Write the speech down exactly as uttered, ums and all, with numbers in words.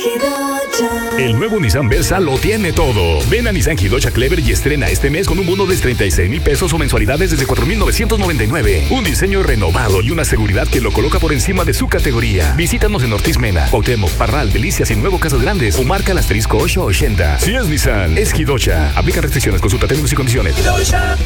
El nuevo Nissan Versa lo tiene todo. Ven a Nissan Hidocha Clever y estrena este mes con un bono de treinta y seis mil pesos o mensualidades desde cuatro mil novecientos noventa y nueve. Un diseño renovado y una seguridad que lo coloca por encima de su categoría. Visítanos en Ortiz Mena, Cuauhtémoc, Parral, Delicias y Nuevo Casas Grandes o marca el asterisco ocho ochenta. Si es Nissan, es Hidocha. Aplican restricciones, consulta términos y condiciones.